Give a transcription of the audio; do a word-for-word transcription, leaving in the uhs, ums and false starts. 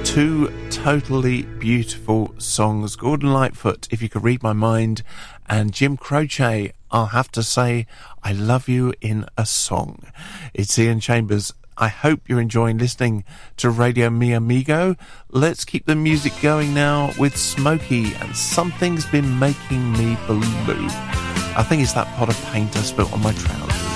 Two totally beautiful songs. Gordon Lightfoot, If You Could Read My Mind, and Jim Croce, I'll Have to Say I Love You in a Song. It's Ian Chambers. I hope you're enjoying listening to Radio Mi Amigo. Let's keep the music going now with Smokey and Something's Been Making Me Blue. I think it's that pot of paint I spilt on my trousers.